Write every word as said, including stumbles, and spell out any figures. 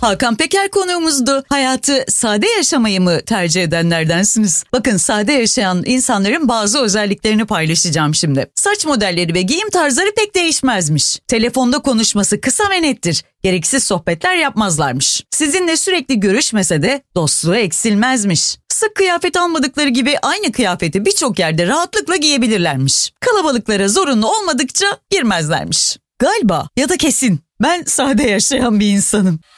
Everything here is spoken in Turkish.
Hakan Peker konuğumuzdu. Hayatı sade yaşamayı mı tercih edenlerdensiniz? Bakın, sade yaşayan insanların bazı özelliklerini paylaşacağım şimdi. Saç modelleri ve giyim tarzları pek değişmezmiş. Telefonda konuşması kısa ve nettir. Gereksiz sohbetler yapmazlarmış. Sizinle sürekli görüşmese de dostluğu eksilmezmiş. Sık kıyafet almadıkları gibi aynı kıyafeti birçok yerde rahatlıkla giyebilirlermiş. Kalabalıklara zorunlu olmadıkça girmezlermiş. Galiba ya da kesin ben sade yaşayan bir insanım.